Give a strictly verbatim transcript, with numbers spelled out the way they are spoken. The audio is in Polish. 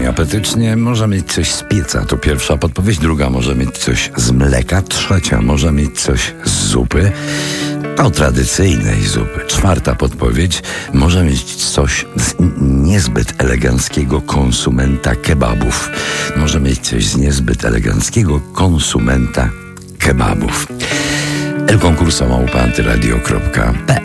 brzmi apetycznie, może mieć coś z pieca, to pierwsza podpowiedź. Druga, może mieć coś z mleka. Trzecia, może mieć coś z zupy. O tradycyjnej zupy. Czwarta podpowiedź, może mieć coś z niezbyt eleganckiego konsumenta kebabów. Może mieć coś z niezbyt eleganckiego konsumenta kebabów. el concurso małpa antyradio kropka pe el